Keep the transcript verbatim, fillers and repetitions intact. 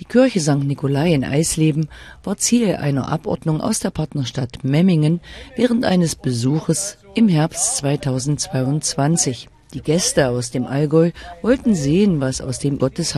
Die Kirche Sankt Nikolai in Eisleben war Ziel einer Abordnung aus der Partnerstadt Memmingen während eines Besuches im Herbst zweitausendzweiundzwanzig. Die Gäste aus dem Allgäu wollten sehen, was aus dem Gotteshaus